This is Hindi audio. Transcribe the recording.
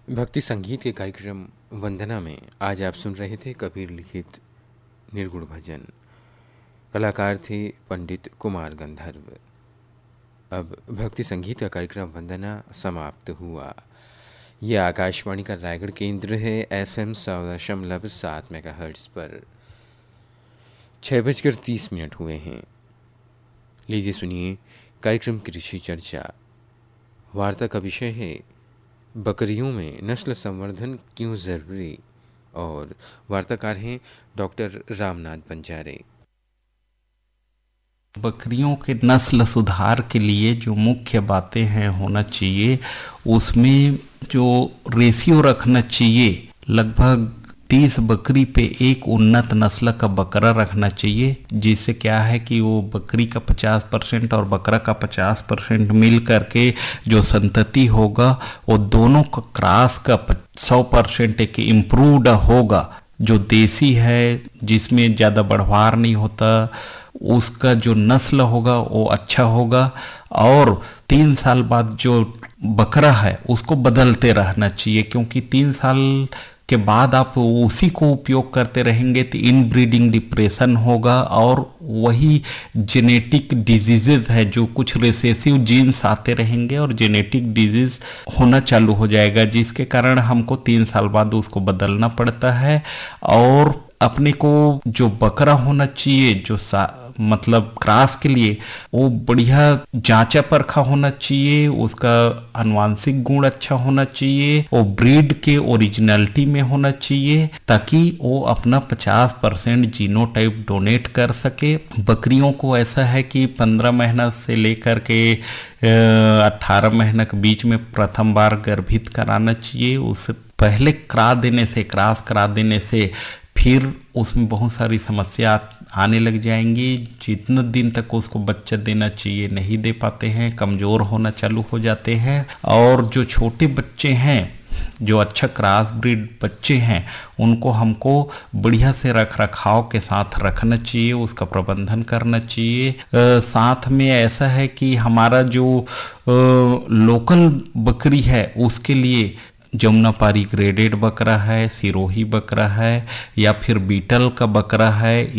भक्ति संगीत के कार्यक्रम वंदना में आज आप सुन रहे थे कबीर लिखित निर्गुण भजन। कलाकार थे पंडित कुमार गंधर्व। अब भक्ति संगीत का कार्यक्रम वंदना समाप्त हुआ। यह आकाशवाणी का रायगढ़ केंद्र है। FM 100.7 मेगाहर्ट्ज पर 6:30 हुए हैं। लीजिए सुनिए कार्यक्रम कृषि चर्चा। वार्ता का विषय है बकरियों में नस्ल संवर्धन क्यों जरूरी, और वार्ताकार हैं डॉक्टर रामनाथ बंजारे। बकरियों के नस्ल सुधार के लिए जो मुख्य बातें हैं होना चाहिए, उसमें जो रेशियो रखना चाहिए, लगभग 30 बकरी पे एक उन्नत नस्ल का बकरा रखना चाहिए, जिससे क्या है कि वो बकरी का 50% और बकरा का 50% मिल करके जो संतति होगा वो दोनों का क्रॉस का 100% एक इम्प्रूव्ड होगा। जो देसी है जिसमें ज़्यादा बढ़वार नहीं होता, उसका जो नस्ल होगा वो अच्छा होगा। और 3 साल बाद जो बकरा है उसको बदलते रहना चाहिए, क्योंकि 3 साल के बाद आप उसी को उपयोग करते रहेंगे तो इनब्रीडिंग डिप्रेशन होगा, और वही जेनेटिक डिजीजेज है, जो कुछ रिसेसिव जीन्स आते रहेंगे और जेनेटिक डिजीज होना चालू हो जाएगा, जिसके कारण हमको 3 साल बाद उसको बदलना पड़ता है। और अपने को जो बकरा होना चाहिए जो मतलब क्रॉस के लिए, वो बढ़िया जांचा परखा होना चाहिए, उसका आनुवांशिक गुण अच्छा होना चाहिए, वो ब्रीड के ओरिजिनलिटी में होना चाहिए, ताकि वो अपना 50% जीनोटाइप डोनेट कर सके। बकरियों को ऐसा है कि 15 महीना से लेकर के 18 महीना के बीच में प्रथम बार गर्भित कराना चाहिए। उससे पहले क्रॉस करा देने से फिर उसमें बहुत सारी समस्या आने लग जाएंगी। जितना दिन तक उसको बच्चा देना चाहिए नहीं दे पाते हैं, कमज़ोर होना चालू हो जाते हैं। और जो छोटे बच्चे हैं, जो अच्छा क्रॉस ब्रीड बच्चे हैं, उनको हमको बढ़िया से रख रखाव के साथ रखना चाहिए, उसका प्रबंधन करना चाहिए। साथ में ऐसा है कि हमारा जो लोकल बकरी है उसके लिए जमुनापारी ग्रेडेड बकरा है, सिरोही बकरा है, या फिर बीटल का बकरा है,